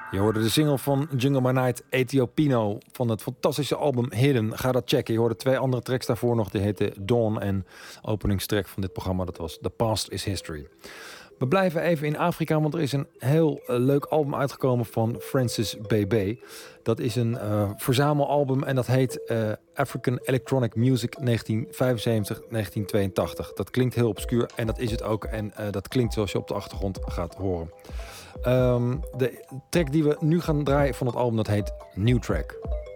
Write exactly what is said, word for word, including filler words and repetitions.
Je hoorde de single van Jungle by Night, Ethiopiano, van het fantastische album Hidden. Ga dat checken. Je hoorde twee andere tracks daarvoor nog. Die heette Dawn en openingstrack van dit programma. Dat was The Past is History. We blijven even in Afrika, want er is een heel uh, leuk album uitgekomen van Francis B B. Dat is een uh, verzamelalbum en dat heet uh, African Electronic Music negentien vijfenzeventig negentien tweeëntachtig. Dat klinkt heel obscuur en dat is het ook. En uh, dat klinkt zoals je op de achtergrond gaat horen. Um, de track die we nu gaan draaien van het album, dat heet New Track.